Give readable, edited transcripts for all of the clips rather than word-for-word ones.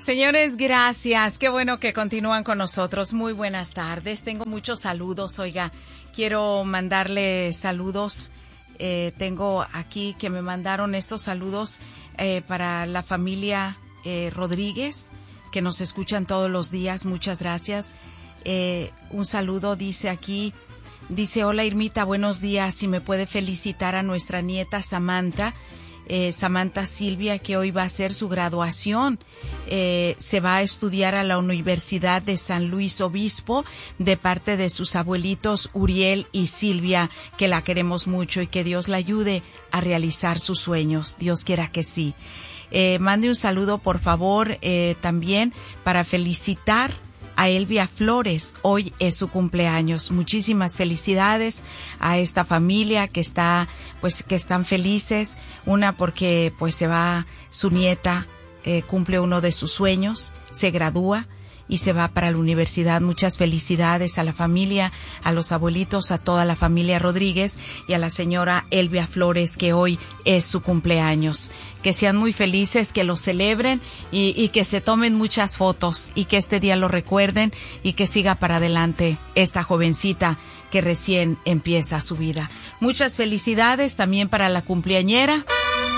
Señores, gracias. Qué bueno que continúan con nosotros. Muy buenas tardes. Tengo muchos saludos. Oiga, quiero mandarle saludos. Tengo aquí que me mandaron estos saludos para la familia Rodríguez, que nos escuchan todos los días. Muchas gracias. Un saludo, dice aquí. Dice, hola Irmita, buenos días. Si me puede felicitar a nuestra nieta Samantha. Samantha Silvia, que hoy va a hacer su graduación. Se va a estudiar a la Universidad de San Luis Obispo de parte de sus abuelitos Uriel y Silvia, que la queremos mucho y que Dios la ayude a realizar sus sueños. Dios quiera que sí. Mande un saludo, por favor, también para felicitar a Elvia Flores. Hoy es su cumpleaños. Muchísimas felicidades a esta familia que está, pues, que están felices. Una porque, pues, se va su nieta, cumple uno de sus sueños, se gradúa y se va para la universidad. Muchas felicidades a la familia, a los abuelitos, a toda la familia Rodríguez y a la señora Elvia Flores, que hoy es su cumpleaños. Que sean muy felices, que lo celebren y que se tomen muchas fotos y que este día lo recuerden y que siga para adelante esta jovencita que recién empieza su vida. Muchas felicidades también para la cumpleañera.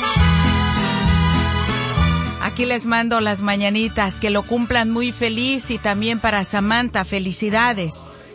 Aquí les mando las mañanitas, que lo cumplan muy feliz, y también para Samantha, felicidades.